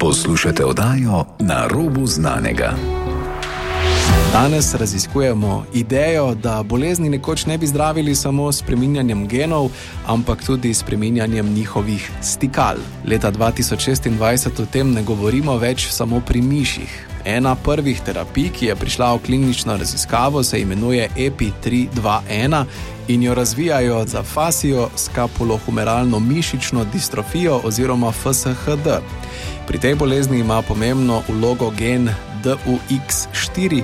Poslušate oddajo Na robu znanega. Danes raziskujemo idejo, da bolezni nekoč ne bi zdravili samo s spreminjanjem genov, ampak tudi s spreminjanjem njihovih stikal. Leta 2026 o tem ne govorimo več samo pri miših. Ena prvih terapij, ki je prišla v klinično raziskavo, se imenuje EPI-321 in jo razvijajo za fascioskapulohumeralno mišično distrofijo oziroma FSHD. Pri tej bolezni ima pomembno vlogo gen DUX4,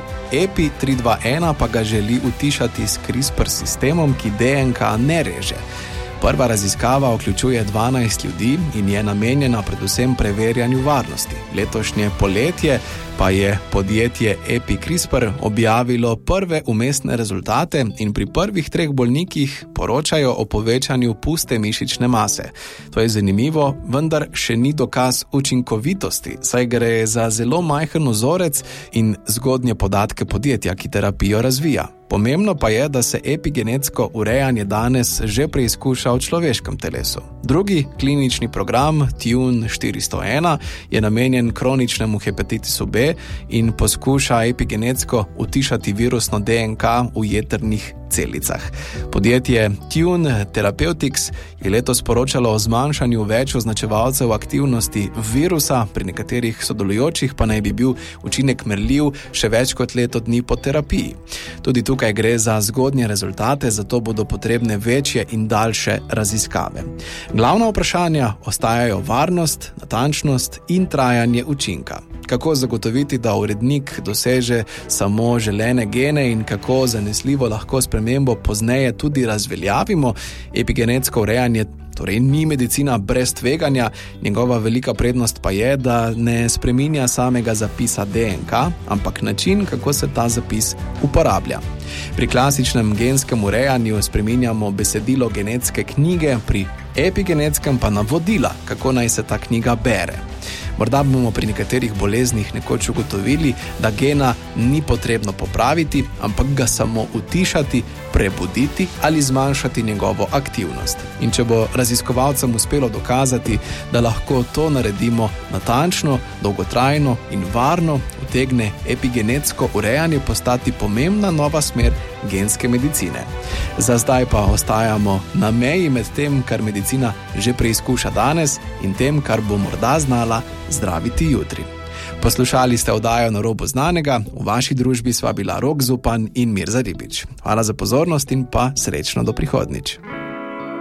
EPI-321 pa ga želi utišati s CRISPR sistemom, ki DNK ne reže. Prva raziskava vključuje 12 ljudi in je namenjena predvsem preverjanju varnosti. Letošnje poletje pa je podjetje EpiCRISPR objavilo prve vmesne rezultate in pri prvih 3 bolnikih poročajo o povečanju puste mišične mase. To je zanimivo, vendar še ni dokaz učinkovitosti, saj gre za zelo majhen vzorec in zgodnje podatke podjetja, ki terapijo razvija. Pomembno pa je, da se epigenetsko urejanje danes že preizkuša v človeškem telesu. Drugi klinični program, TUNE 401, je namenjen kroničnemu hepatitisu B in poskuša epigenetsko utišati virusno DNK v jetrnih celicah. Podjetje TUNE Therapeutics je letos poročalo o zmanjšanju več označevalcev aktivnosti virusa, pri nekaterih sodelujočih pa naj bi bil učinek merljiv še več kot leto dni po terapiji. Tudi tukaj gre za zgodnje rezultate, zato bodo potrebne večje in daljše raziskave. Glavna vprašanja ostajajo varnost, natančnost in trajanje učinka. Kako zagotoviti, da urednik doseže samo želene gene in kako zanesljivo lahko spremembo pozneje tudi razveljavimo. Epigenetsko urejanje torej ni medicina brez tveganja, njegova velika prednost pa je, da ne spreminja samega zapisa DNK, ampak način, kako se ta zapis uporablja. Pri klasičnem genskem urejanju spreminjamo besedilo genetske knjige, pri epigenetskem pa navodila, kako naj se ta knjiga bere. Morda bomo pri nekaterih boleznih nekoč ugotovili, da gena ni potrebno popraviti, ampak ga samo utišati, prebuditi ali zmanjšati njegovo aktivnost. In če bo raziskovalcem uspelo dokazati, da lahko to naredimo natančno, dolgotrajno in varno, utegne epigenetsko urejanje postati pomembna nova smer genske medicine. Za zdaj pa ostajamo na meji med tem, kar medicina že preizkuša danes in tem, kar bo morda znala zdraviti jutri. Poslušali ste oddajo Na robu znanega, v vaši družbi sva bila Rok Zupan in Mirza Ribič. Hvala za pozornost in pa srečno do prihodnjič.